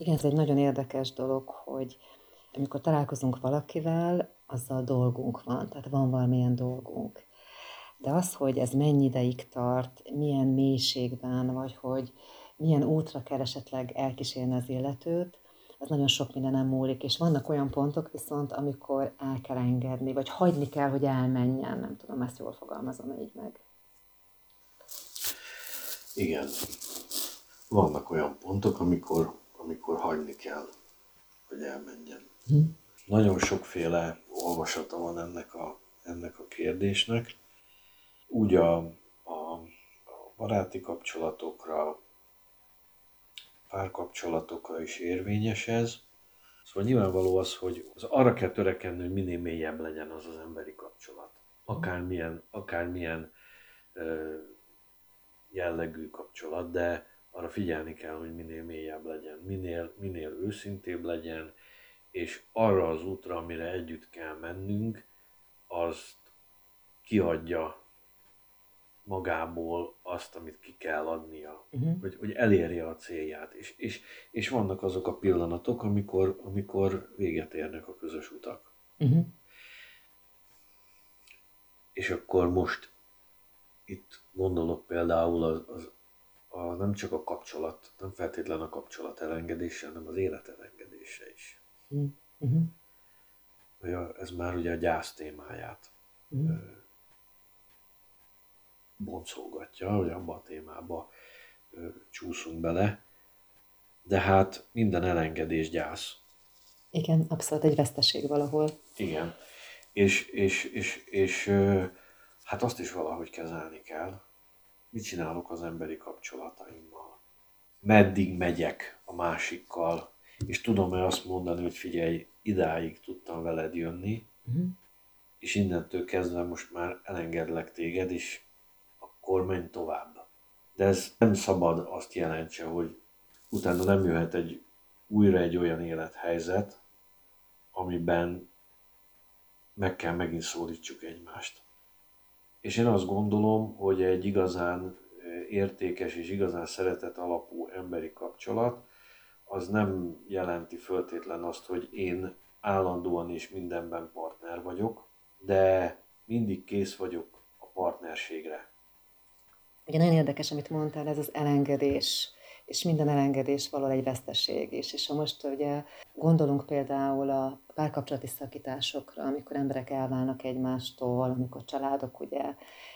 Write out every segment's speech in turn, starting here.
Igen, ez egy nagyon érdekes dolog, hogy amikor találkozunk valakivel, azzal dolgunk van, tehát van valamilyen dolgunk. De az, hogy ez mennyi ideig tart, milyen mélységben, vagy hogy milyen útra kell esetleg elkísérni az illetőt, az nagyon sok mindenem múlik, és vannak olyan pontok viszont, amikor el kell engedni, vagy hagyni kell, hogy elmenjen, nem tudom, ezt jól fogalmazom így meg. Igen, vannak olyan pontok, amikor hagyni kell, hogy elmenjen. Nagyon sokféle olvasata van ennek a kérdésnek. Úgy a baráti kapcsolatokra, párkapcsolatokra is érvényes ez. Szóval nyilvánvaló az, hogy arra kell törekedni, hogy minél mélyebb legyen az emberi kapcsolat. Akármilyen jellegű kapcsolat, de arra figyelni kell, hogy minél mélyebb legyen, minél őszintébb legyen, és arra az útra, amire együtt kell mennünk, azt kiadja magából azt, amit ki kell adnia, hogy elérje a célját. És vannak azok a pillanatok, amikor véget érnek a közös utak. És akkor most itt gondolok például nem csak a kapcsolat, nem feltétlen a kapcsolat elengedése, hanem az élet elengedése is. Ez már ugye a gyász témáját boncolgatja, hogy abba a témába csúszunk bele, de hát minden elengedés gyász. Igen, abszolút egy veszteség valahol. Igen, és hát azt is valahogy kezelni kell. Mit csinálok az emberi kapcsolataimmal? Meddig megyek a másikkal? És tudom-e azt mondani, hogy figyelj, idáig tudtam veled jönni, és innentől kezdve most már elengedlek téged, és akkor menj tovább. De ez nem szabad azt jelentse, hogy utána nem jöhet újra egy olyan élethelyzet, amiben meg kell megint szólítsuk egymást. És én azt gondolom, hogy egy igazán értékes és igazán szeretet alapú emberi kapcsolat, az nem jelenti föltétlen azt, hogy én állandóan és mindenben partner vagyok, de mindig kész vagyok a partnerségre. Ugye nagyon érdekes, amit mondtál, ez az elengedés, és minden elengedés való egy veszteség is. És ha most ugye gondolunk például a párkapcsolati szakításokra, amikor emberek elválnak egymástól, amikor családok ugye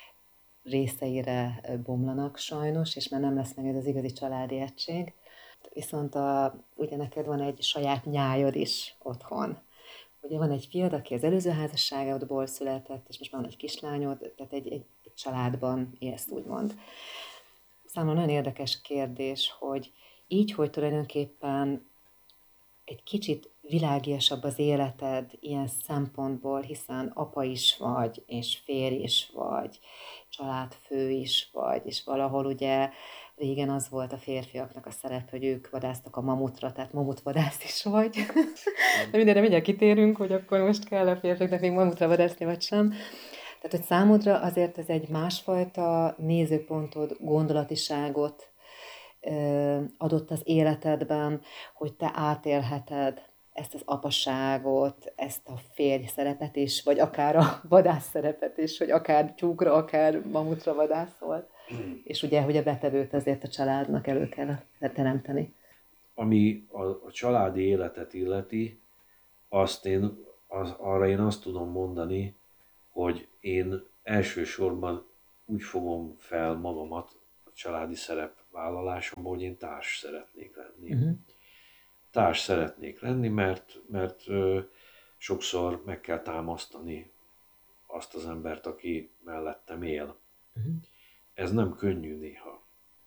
részeire bomlanak sajnos, és már nem lesz meg ez az igazi családi egység. Viszont ugye neked van egy saját nyájad is otthon. Ugye van egy fiad, aki az előző házasságodból született, és most már van egy kislányod, tehát egy családban élsz, úgymond. Számomra nagyon érdekes kérdés, hogy így, hogy tulajdonképpen egy kicsit világiasabb az életed ilyen szempontból, hiszen apa is vagy, és férj is vagy, családfő is vagy, és valahol ugye régen az volt a férfiaknak a szerep, hogy ők vadásztak a mamutra, tehát mamutvadász is vagy. De mindenre mindjárt kitérünk, hogy akkor most kell a férfiaknak még mamutra vadászni, vagy sem. Tehát, hogy számodra azért ez egy másfajta nézőpontot, gondolatiságot adott az életedben, hogy te átélheted ezt az apaságot, ezt a férj szerepet is, vagy akár a vadász szerepet is, hogy akár tyúkra, akár mamutra vadászol. És ugye, hogy a betevőt azért a családnak elő kell teremteni. Ami a családi életet illeti, arra én azt tudom mondani, hogy én elsősorban úgy fogom fel magamat a családi szerepvállalásomban, hogy én társ szeretnék lenni. Társ szeretnék lenni, mert sokszor meg kell támasztani azt az embert, aki mellettem él. Ez nem könnyű néha.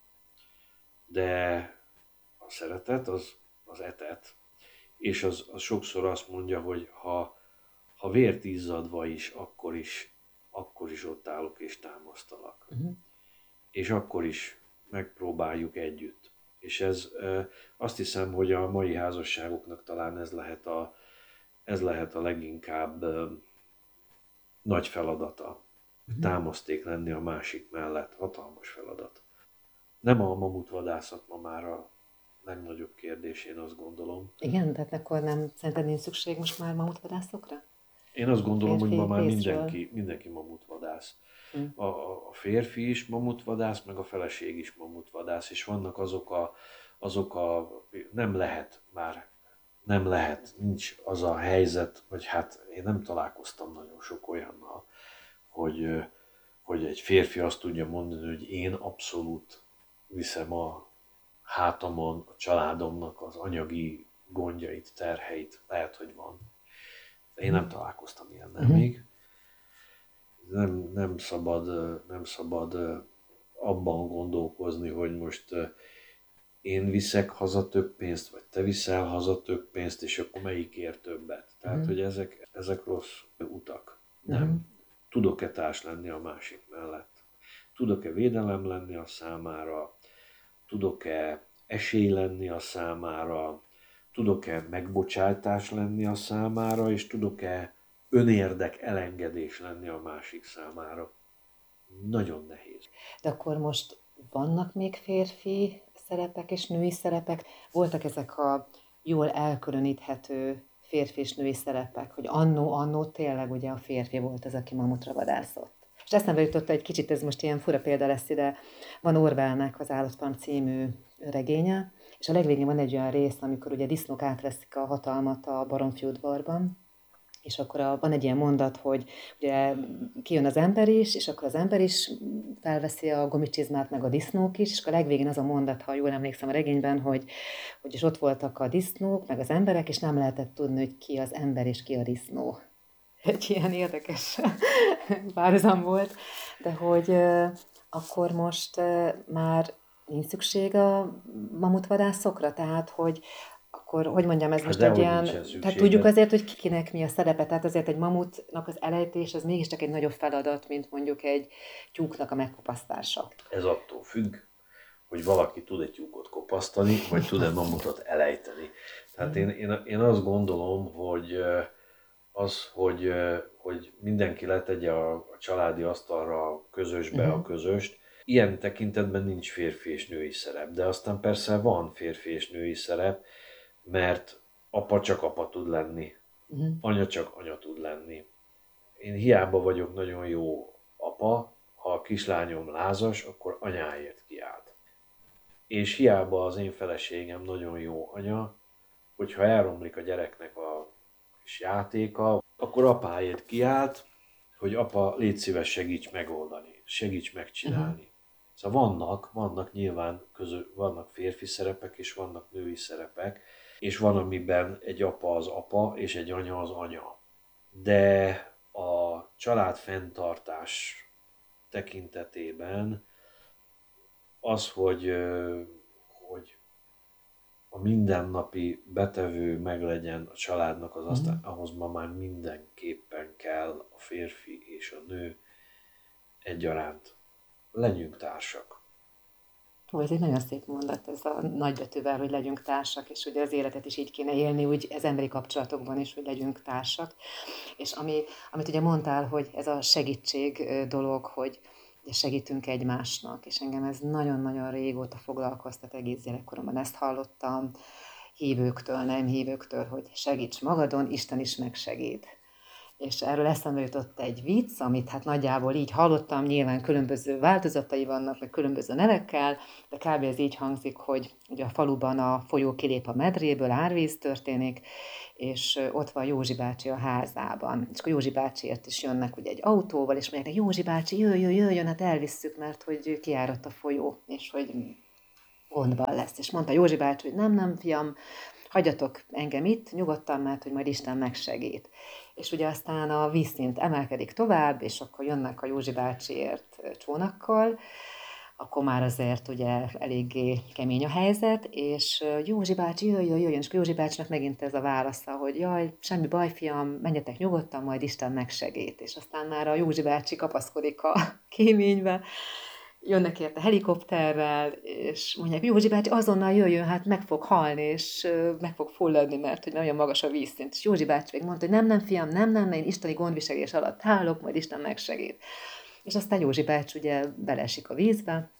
De a szeretet az etet, és az sokszor azt mondja, hogy ha vért izzadva is, akkor is ott állok és támasztalak. És akkor is megpróbáljuk együtt. És azt hiszem, hogy a mai házasságoknak talán ez lehet a leginkább nagy feladata. Támaszték lenni a másik mellett. Hatalmas feladat. Nem a mamutvadászat ma már legnagyobb kérdés, én azt gondolom. Igen, tehát akkor nem, szerinted nincs szükség most már mamutvadászokra? Én azt gondolom, hogy ma Férfi már részről? mindenki mamutvadász. Hm. A férfi is mamutvadász, meg a feleség is mamutvadász, és vannak nem lehet már, nem lehet, nincs az a helyzet, vagy hát én nem találkoztam nagyon sok olyannal, hogy egy férfi azt tudja mondani, hogy én abszolút viszem a hátamon a családomnak az anyagi gondjait, terheit, lehet, hogy van. De én nem találkoztam ilyennel még. Nem szabad abban gondolkozni, hogy most én viszek haza több pénzt, vagy te viszel haza több pénzt, és akkor melyik ér többet. Tehát, hogy ezek rossz utak. Nem. Tudok-e társ lenni a másik mellett? Tudok-e védelem lenni a számára? Tudok-e esély lenni a számára? Tudok-e megbocsátás lenni a számára, és tudok-e önérdek elengedés lenni a másik számára? Nagyon nehéz. De akkor most vannak még férfi szerepek és női szerepek? Voltak ezek a jól elkülöníthető férfi és női szerepek, hogy annó tényleg ugye a férfi volt az, aki mamutra vadászott. És eszembe jutott egy kicsit, ez most ilyen fura példa lesz ide, van Orwellnek az Állatfarm című regénye, és a legvégén van egy olyan rész, amikor ugye disznók átveszik a hatalmat a baromfi udvarban, és akkor van egy ilyen mondat, hogy ugye kijön az ember is, és akkor az ember is felveszi a gumicsizmát, meg a disznók is, és akkor a legvégén az a mondat, ha jól emlékszem a regényben, hogy is ott voltak a disznók, meg az emberek, és nem lehetett tudni, hogy ki az ember és ki a disznó. Egy ilyen érdekes párhuzam volt, de hogy akkor most már nincs szükség a mamutvadászokra, tehát hogy akkor, hogy mondjam, ez most egy ilyen, tehát tudjuk azért, hogy kinek mi a szerepe, tehát azért egy mamutnak az elejtés, az mégiscsak egy nagyobb feladat, mint mondjuk egy tyúknak a megkopasztása. Ez attól függ, hogy valaki tud egy tyúkot kopasztani, vagy tud egy mamutot elejteni. Tehát én azt gondolom, hogy hogy mindenki letegye a családi asztalra a közösbe a közöst. Ilyen tekintetben nincs férfi és női szerep, de aztán persze van férfi és női szerep, mert apa csak apa tud lenni, anya csak anya tud lenni. Én hiába vagyok nagyon jó apa, ha a kislányom lázas, akkor anyáért kiált. És hiába az én feleségem nagyon jó anya, hogyha elromlik a gyereknek a kis játéka, akkor apáért kiállt, hogy apa, légy szíves, segíts megoldani, segíts megcsinálni. Szóval vannak nyilván vannak férfi szerepek, és vannak női szerepek, és van, amiben egy apa az apa, és egy anya az anya. De a család fenntartás tekintetében az, hogy a mindennapi betevő meglegyen a családnak az asztal, ahhoz ma már mindenképpen kell a férfi és a nő egyaránt. Legyünk társak. Ó, ez egy nagyon szép mondat, ez a nagybetűvel, hogy legyünk társak, és ugye az életet is így kéne élni, úgy az emberi kapcsolatokban is, hogy legyünk társak. És amit ugye mondtál, hogy ez a segítség dolog, hogy ugye segítünk egymásnak, és engem ez nagyon-nagyon régóta foglalkoztat, egész gyerekkoromban ezt hallottam hívőktől, nem hívőktől, hogy segíts magadon, Isten is megsegít. És erről eszembe jutott egy vicc, amit hát nagyjából így hallottam, nyilván különböző változatai vannak, meg különböző nevekkel, de kb. Ez így hangzik, hogy ugye a faluban a folyó kilép a medréből, árvíz történik, és ott van Józsi bácsi a házában. És akkor Józsi bácsiért is jönnek ugye egy autóval, és mondják, Józsi bácsi, jöjjön, hát elvisszük, mert hogy kiáradt a folyó, és hogy gondban lesz. És mondta Józsi bácsi, hogy nem, fiam, hagyjatok engem itt nyugodtan, mert hogy majd Isten megsegít. És ugye aztán a vízszint emelkedik tovább, és akkor jönnek a Józsi bácsiért csónakkal, akkor már azért ugye eléggé kemény a helyzet, és Józsi bácsi, jöjjön, és Józsi bácsinak megint ez a válasza, hogy jaj, semmi baj, fiam, menjetek nyugodtan, majd Isten megsegít. És aztán már a Józsi bácsi kapaszkodik a kéménybe, jönnek érte helikopterrel, és mondják, Józsi bácsi, azonnal jöjjön, hát meg fog halni, és meg fog fulladni, mert hogy nagyon magas a vízszint. És Józsi bácsi még mondta, hogy nem, fiam, nem, én isteni gondviselés alatt állok, majd Isten megsegít. És aztán Józsi bácsi ugye beleesik a vízbe,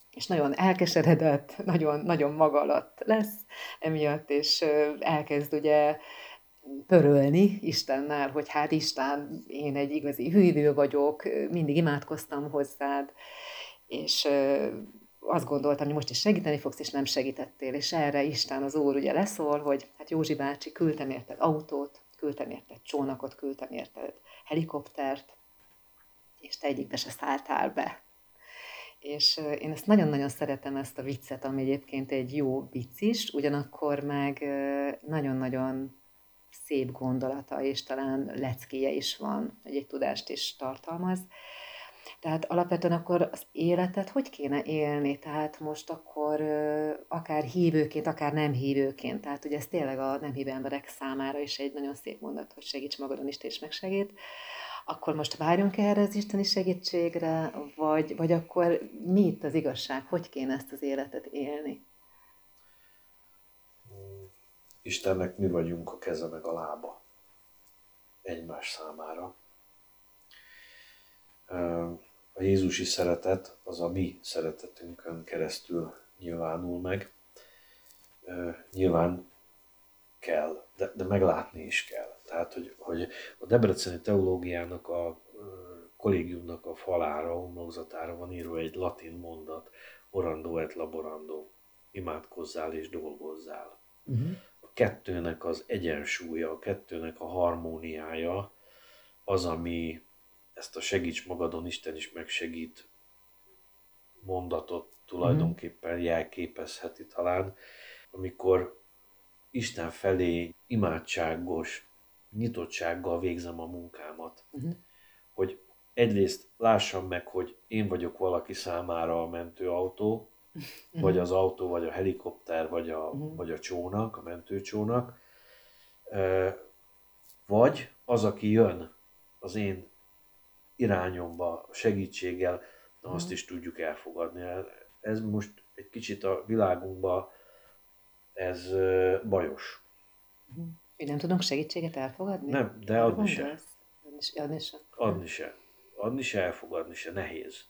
és nagyon elkeseredett, nagyon, nagyon maga alatt lesz emiatt, és elkezd ugye pörölni Istennel, hogy hát Isten, én egy igazi hűvő vagyok, mindig imádkoztam hozzád, és azt gondoltam, hogy most is segíteni fogsz, és nem segítettél, és erre Isten, az Úr ugye leszól, hogy hát Józsi bácsi, küldtem érted autót, küldtem érted csónakot, küldtem érted helikoptert, és te egyikbe se szálltál be. És én ezt nagyon-nagyon szeretem, ezt a viccet, ami egyébként egy jó vicc is, ugyanakkor meg nagyon-nagyon szép gondolata, és talán leckéje is van, egy tudást is tartalmaz. Tehát alapvetően akkor az életet hogy kéne élni? Tehát most akkor akár hívőként, akár nem hívőként. Tehát ugye ez tényleg a nem hívő emberek számára is egy nagyon szép mondat, hogy segíts magadon is, és megsegít. Akkor most várjunk erre az isteni segítségre, vagy akkor mi itt az igazság? Hogy kéne ezt az életet élni? Istennek mi vagyunk a keze meg a lába egymás számára. A jézusi szeretet az a mi szeretetünkön keresztül nyilvánul meg. Nyilván kell, de meglátni is kell. Tehát, hogy a debreceni teológiának a kollégiumnak a falára, homlokzatára van írva egy latin mondat, orando et laborando, imádkozzál és dolgozzál. A kettőnek az egyensúlya, a kettőnek a harmóniája az, ami ezt a segíts magadon, Isten is megsegít mondatot tulajdonképpen jelképezheti talán, amikor Isten felé imádságos nyitottsággal végzem a munkámat. Hogy egyrészt lássam meg, hogy én vagyok valaki számára a mentőautó, vagy az autó, vagy a helikopter, vagy a csónak, a mentőcsónak, vagy az, aki jön az én irányomba segítséggel, na azt is tudjuk elfogadni. Ez most egy kicsit a világunkban ez bajos. Hogy nem tudunk segítséget elfogadni? Nem, de adni se. Adni se. Adni se. Adni se, elfogadni se. Nehéz.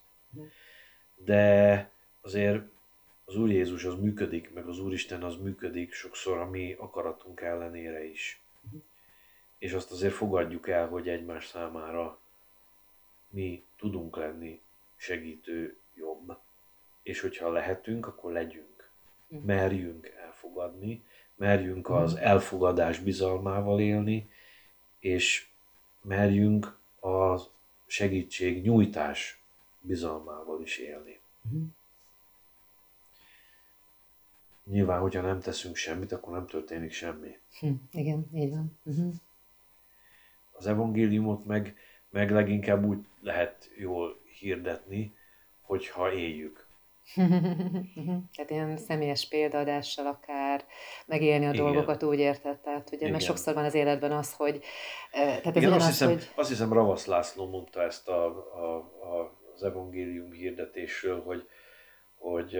De azért az Úr Jézus az működik, meg az Úristen az működik sokszor a mi akaratunk ellenére is. És azt azért fogadjuk el, hogy egymás számára mi tudunk lenni segítő, jobb. És hogyha lehetünk, akkor legyünk. Merjünk elfogadni, merjünk az elfogadás bizalmával élni, és merjünk a segítség nyújtás bizalmával is élni. Nyilván, hogyha nem teszünk semmit, akkor nem történik semmi. Igen, így van. Az evangéliumot meg leginkább úgy lehet jól hirdetni, hogyha éljük. Tehát ilyen személyes példadással akár megélni a dolgokat, úgy érted. Tehát ugye, mert sokszor van az életben az, hogy... Tehát ez igen, azt hiszem Ravasz László mondta ezt az evangélium hirdetésről, hogy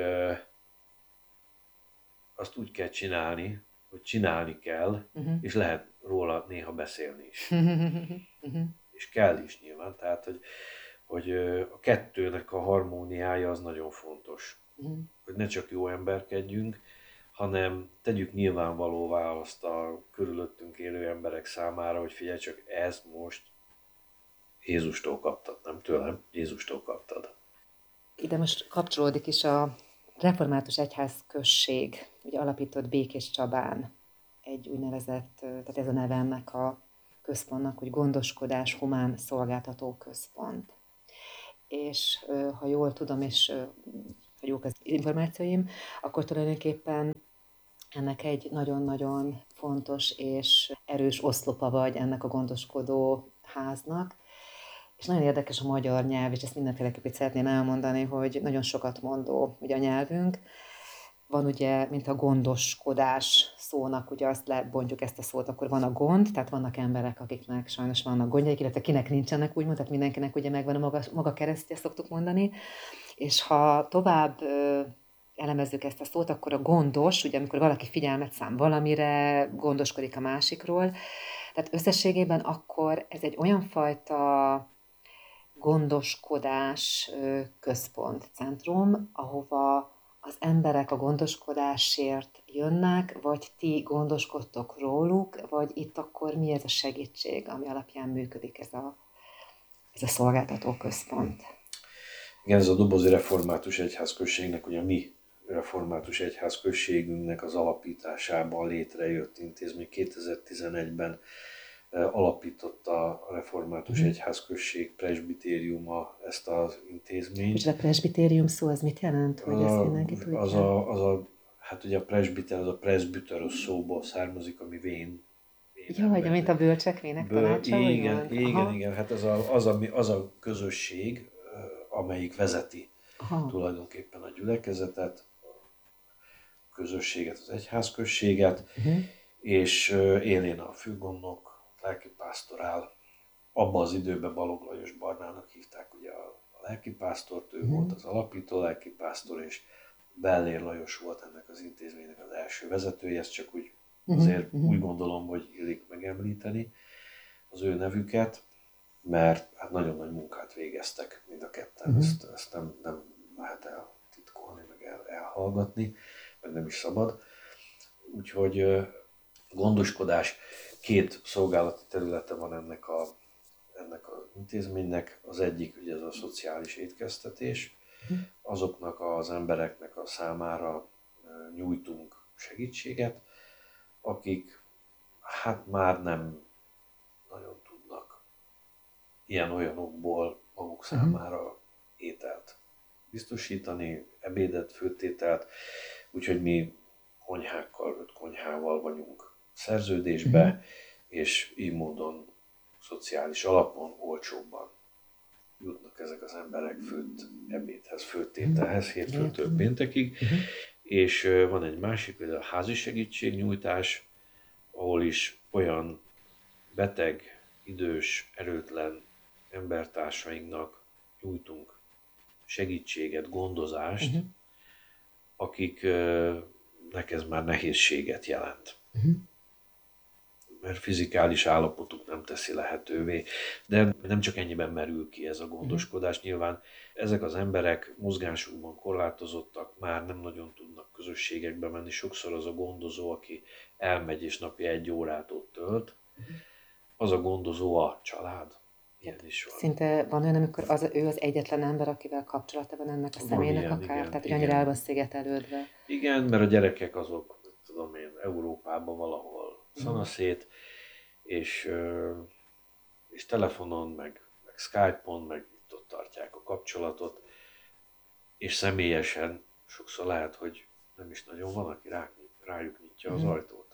azt úgy kell csinálni, hogy csinálni kell, és lehet róla néha beszélni is. És kell is nyilván, tehát hogy a kettőnek a harmóniája az nagyon fontos. Hogy ne csak jó emberkedjünk, hanem tegyük nyilvánvalóvá azt a körülöttünk élő emberek számára, hogy figyelj csak, ez most Jézustól kaptad, nem tőlem, Jézustól kaptad. Ide most kapcsolódik is a Református Egyház község, ugye alapított Békés Csabán egy úgynevezett, tehát ez a neve ennek a központnak, hogy Gondoskodás Humán Szolgáltató Központ. És ha jól tudom, és ha jók az információim, akkor tulajdonképpen ennek egy nagyon-nagyon fontos és erős oszlopa vagy ennek a gondoskodó háznak. És nagyon érdekes a magyar nyelv, és ezt mindenféleképpen szeretném elmondani, hogy nagyon sokat mondó ugye a nyelvünk. Van ugye, mint a gondoskodás szónak, ugye azt lebontjuk ezt a szót, akkor van a gond, tehát vannak emberek, akiknek sajnos vannak gondjaik, illetve kinek nincsenek, úgymond, tehát mindenkinek ugye megvan a maga keresztje, szoktuk mondani. És ha tovább elemezzük ezt a szót, akkor a gondos, ugye amikor valaki figyelmet szán valamire, gondoskodik a másikról, tehát összességében akkor ez egy olyan fajta gondoskodás központ, centrum, ahova az emberek a gondoskodásért jönnek, vagy ti gondoskodtok róluk, vagy itt akkor mi ez a segítség, ami alapján működik ez a szolgáltató központ? Igen, ez a Dobozi Református Egyházközségnek, ugye a mi Református Egyházközségünknek az alapításában létrejött intézmény. 2011-ben alapította a Református Egyházközség presbitériuma ezt az intézményt. És a presbitérium szó az mit jelent, hogy ezt mindenki tudja? Hát ugye a presbiter, az a presbyteros szóból származik, ami vén. Jaj, mint a bölcsekvének tanácsa, Igen, hát az a közösség, amelyik vezeti tulajdonképpen a gyülekezetet, a közösséget, az egyházközséget, és élén a főgondnok, lelkipásztorál. Abban az időben Balogh Lajos Barnának hívták ugye a lelkipásztort, ő volt az alapító lelkipásztor, és Bellér Lajos volt ennek az intézménynek az első vezetője, ezt csak úgy azért úgy gondolom, hogy illik megemlíteni az ő nevüket, mert hát nagyon nagy munkát végeztek mind a ketten, ezt nem lehet eltitkolni, meg elhallgatni, meg nem is szabad. Úgyhogy gondoskodás, két szolgálati területe van ennek az intézménynek. Az egyik ugye ez a szociális étkeztetés, azoknak az embereknek a számára nyújtunk segítséget, akik hát már nem nagyon tudnak ilyen-olyanokból maguk számára ételt biztosítani, ebédet, főtételt, úgyhogy mi konyhákkal, 5 konyhával vagyunk szerződésbe, és így módon szociális alapon olcsóbban jutnak ezek az emberek főtt ebédhez, főtételhez, hétfőtől péntekig. És van egy másik, például a házi segítségnyújtás, ahol is olyan beteg, idős, erőtlen embertársainknak nyújtunk segítséget, gondozást, akiknek ez már nehézséget jelent. Mert fizikális állapotuk nem teszi lehetővé. De nem csak ennyiben merül ki ez a gondoskodás. Nyilván ezek az emberek mozgásukban korlátozottak, már nem nagyon tudnak közösségekbe menni. Sokszor az a gondozó, aki elmegy és napi 1 órát ott tölt, az a gondozó a család. Ilyen is van. Szinte van olyan, amikor ő az egyetlen ember, akivel kapcsolata van ennek a személynek ilyen, akár, igen, tehát hogy annyira el van szigetelődve. Igen, mert a gyerekek azok, tudom én, Európában valahol szanaszét, és telefonon, meg Skype-on, meg ott tartják a kapcsolatot, és személyesen sokszor lehet, hogy nem is nagyon van, aki rájuk nyitja az ajtót.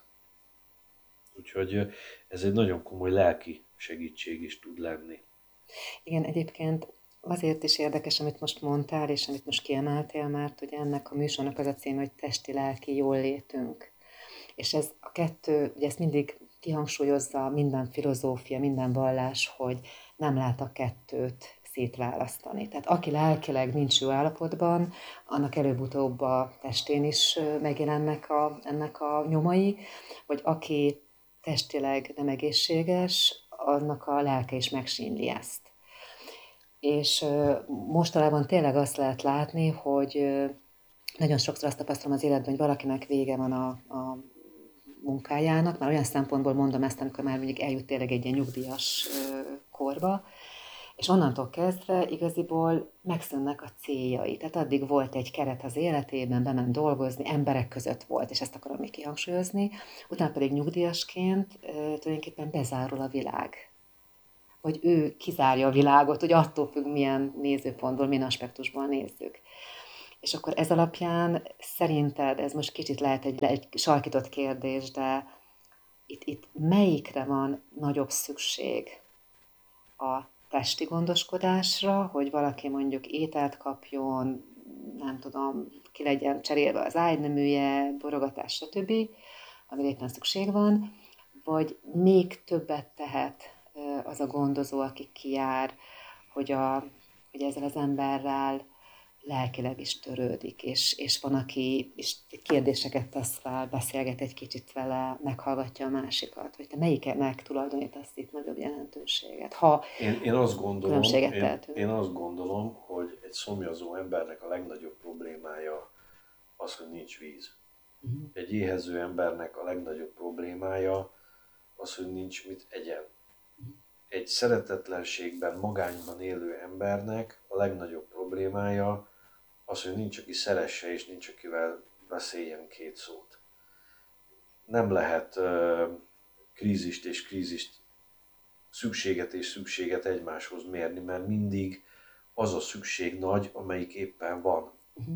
Úgyhogy ez egy nagyon komoly lelki segítség is tud lenni. Igen, egyébként azért is érdekes, amit most mondtál, és amit most kiemeltél, mert ugye ennek a műsornak az a címe, hogy testi-lelki jóllétünk. És ez a kettő, ugye ezt mindig kihangsúlyozza minden filozófia, minden vallás, hogy nem lehet a kettőt szétválasztani. Tehát aki lelkileg nincs jó állapotban, annak előbb-utóbb a testén is megjelennek ennek a nyomai, vagy aki testileg nem egészséges, annak a lelke is megsínli ezt. És mostanában tényleg azt lehet látni, hogy nagyon sokszor azt tapasztalom az életben, hogy valakinek vége van a munkájának, már olyan szempontból mondom ezt, amikor már mondjuk eljut tényleg egy ilyen nyugdíjas korba, és onnantól kezdve igaziból megszűnnek a céljai. Tehát addig volt egy keret az életében, bement dolgozni, emberek között volt, és ezt akarom még kihangsúlyozni, utána pedig nyugdíjasként tulajdonképpen bezárul a világ. Vagy ő kizárja a világot, hogy attól függ, milyen nézőpontból, milyen aspektusból nézzük. És akkor ez alapján szerinted, ez most kicsit lehet egy sarkított kérdés, de itt melyikre van nagyobb szükség? A testi gondoskodásra, hogy valaki mondjuk ételt kapjon, nem tudom, ki legyen cserélve az ágyneműje, borogatás, stb., amire éppen szükség van, vagy még többet tehet az a gondozó, aki kijár, hogy ezzel az emberrel lelkileg is törődik, és van, aki is kérdéseket tesz fel, beszélget egy kicsit vele, meghallgatja a másikat, hogy te melyiknek tulajdonítasz itt nagyobb jelentőséget, ha Én azt gondolom, különbséget tehetünk. én azt gondolom, hogy egy szomjazó embernek a legnagyobb problémája az, hogy nincs víz. Egy éhező embernek a legnagyobb problémája az, hogy nincs mit egyen. Egy szeretetlenségben, magányban élő embernek a legnagyobb problémája az, hogy nincs, aki szeresse, és nincs, akivel beszéljen két szót. Nem lehet krízist és krízist, szükséget és szükséget egymáshoz mérni, mert mindig az a szükség nagy, amelyik éppen van.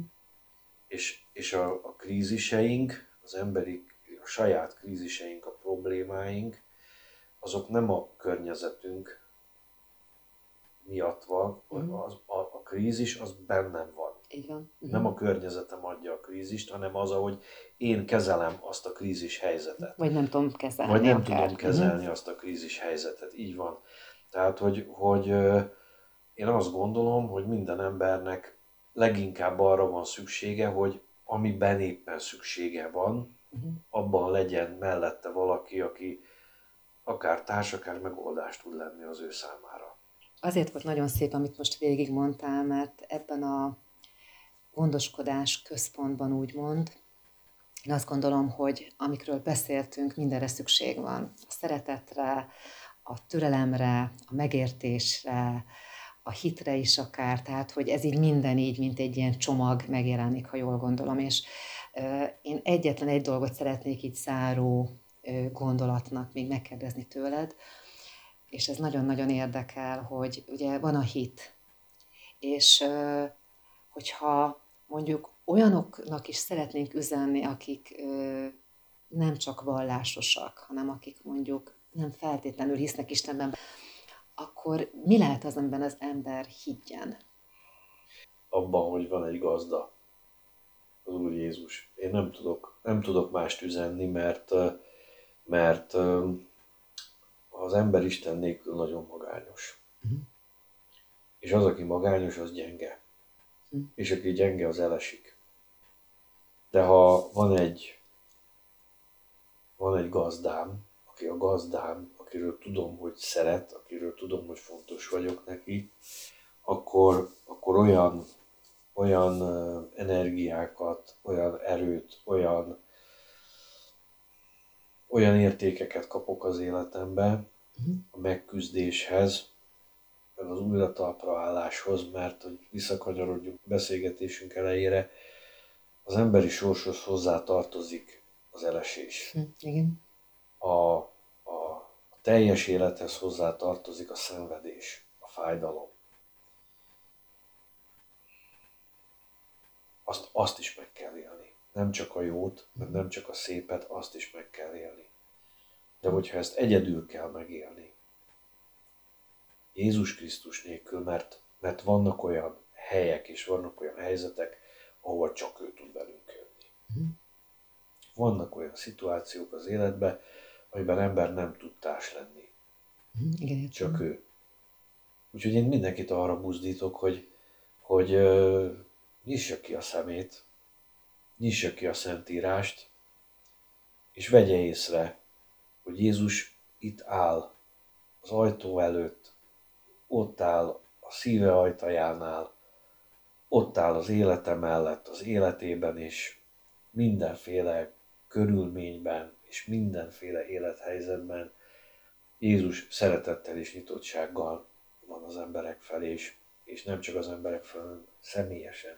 És a kríziseink, az emberi, a saját kríziseink, a problémáink, azok nem a környezetünk miatt van, a krízis az bennem van. Így van. Nem a környezetem adja a krízist, hanem az, ahogy én kezelem azt a krízis helyzetet. Vagy nem tudom kezelni. Vagy nem akár. tudom kezelni azt a krízis helyzetet. Így van. Tehát, hogy én azt gondolom, hogy minden embernek leginkább arra van szüksége, hogy amiben éppen szüksége van, abban legyen mellette valaki, aki akár társ, akár megoldás tud lenni az ő számára. Azért volt nagyon szép, amit most végigmondtál, mert ebben a gondoskodás központban úgymond, én azt gondolom, hogy amikről beszéltünk, mindenre szükség van. A szeretetre, a türelemre, a megértésre, a hitre is akár, tehát hogy ez így minden így, mint egy ilyen csomag megjelenik, ha jól gondolom. És én egyetlen egy dolgot szeretnék így záró gondolatnak még megkérdezni tőled, és ez nagyon-nagyon érdekel, hogy ugye van a hit, és hogyha mondjuk olyanoknak is szeretnénk üzenni, akik nem csak vallásosak, hanem akik mondjuk nem feltétlenül hisznek Istenben, akkor mi lehet az, amiben az ember higgyen? Abban, hogy van egy gazda, az Úr Jézus. Én nem tudok mást üzenni, mert az ember Isten nélkül nagyon magányos. És az, aki magányos, az gyenge. És aki gyenge, az elesik. De ha van egy gazdám, aki a gazdám, akiről tudom, hogy szeret, akiről tudom, hogy fontos vagyok neki, akkor olyan energiákat, olyan erőt, olyan értékeket kapok az életembe a megküzdéshez, meg az újra talpra álláshoz, mert hogy visszakanyarodjunk beszélgetésünk elejére, az emberi sorshoz hozzá tartozik az elesés. Igen. A teljes élethez hozzá tartozik a szenvedés, a fájdalom. Azt is meg kell élni. Nem csak a jót, meg nem csak a szépet, azt is meg kell élni. De hogyha ezt egyedül kell megélni, Jézus Krisztus nélkül, mert vannak olyan helyek és vannak olyan helyzetek, ahol csak ő tud velünk jönni. Vannak olyan szituációk az életben, amiben ember nem tud társ lenni. Igen, csak ő. Úgyhogy én mindenkit arra buzdítok, hogy nyissa ki a szemét, nyissa ki a Szentírást, és vegye észre, hogy Jézus itt áll az ajtó előtt, ott áll a szíve ajtajánál, ott áll az élete mellett, az életében, és mindenféle körülményben és mindenféle élethelyzetben Jézus szeretettel és nyitottsággal van az emberek felé, és nem csak az emberek felé, hanem személyesen.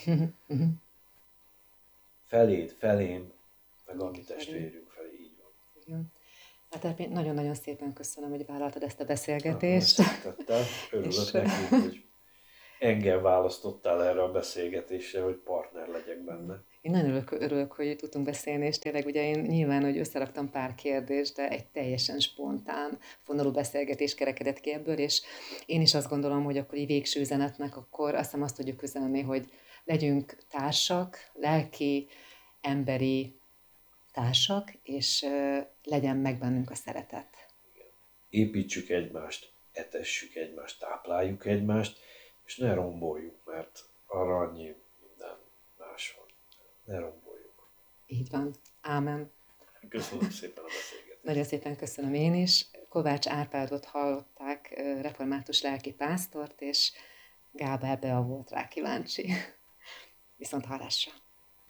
Feléd, felém, meg a mi testvérünk felé, így van. Igen. Hát én nagyon-nagyon szépen köszönöm, hogy vállaltad ezt a beszélgetést. Szeretettel, örülök neki, hogy engem választottál erre a beszélgetésre, hogy partner legyek benne. Én nagyon örülök, hogy tudtunk beszélni, és tényleg ugye én nyilván, hogy összeraktam pár kérdést, de egy teljesen spontán, fonolú beszélgetés kerekedett ki ebből, és én is azt gondolom, hogy akkor így végső üzenetnek akkor azt hiszem azt tudjuk üzenni, hogy legyünk társak, lelki, emberi társak, és legyen meg bennünk a szeretet. Építsük egymást, etessük egymást, tápláljuk egymást, és ne romboljuk, mert arra annyi minden más van. Ne romboljuk. Így van. Ámen. Köszönöm szépen a beszélgetést. Nagyon szépen köszönöm én is. Kovács Árpádot hallották, református lelkipásztort, és Gábor Bea volt rá kíváncsi. Viszont hallásra!